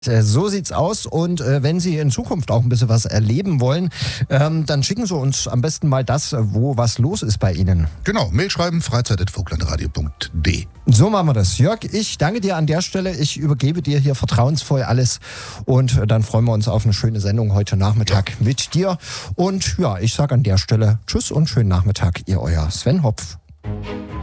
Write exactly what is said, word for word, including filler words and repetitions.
Äh, So sieht's aus und äh, wenn Sie in Zukunft auch ein bisschen was erleben wollen, ähm, dann schicken Sie uns am besten mal das, äh, wo was los ist bei Ihnen. Genau, Mail schreiben, freizeit at vogtlandradio punkt de. So machen wir das. Jörg, ich danke dir an der Stelle. Ich übergebe dir hier vertrauensvoll alles und äh, dann freuen wir uns auf eine schöne Sendung heute Nachmittag ja. mit dir. Und ja, ich sage an der Stelle Tschüss und schönen Nachmittag, ihr euer Sven Hopf.